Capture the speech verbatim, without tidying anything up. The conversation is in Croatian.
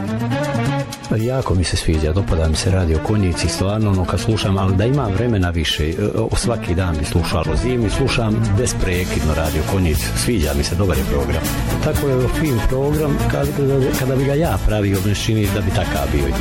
Jako mi se sviđa, dopada mi se Radio Konjici, stvarno ono kad slušam, ali da imam vremena više, svaki dan bi slušao, zimi slušam besprekidno Radio Konjici, sviđa mi se, dobar je program. Tako je fin program, kada, kada bi ga ja pravio, ne čini da bi takav bio.